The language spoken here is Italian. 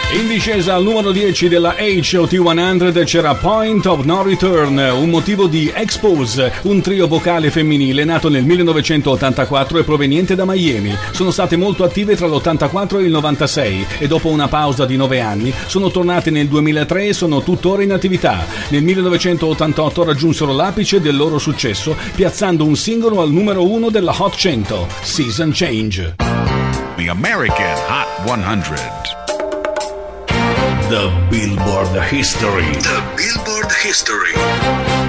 In discesa al numero 10 della HOT 100 c'era Point of No Return, un motivo di Expose, un trio vocale femminile nato nel 1984 e proveniente da Miami. Sono state molto attive tra l'84 e il 96 e dopo una pausa di 9 anni sono tornate nel 2003 e sono tuttora in attività. Nel 1988 raggiunsero l'apice del loro successo piazzando un singolo al numero 1 della Hot 100, Season Change. The American Hot 100. The Billboard History. The Billboard History.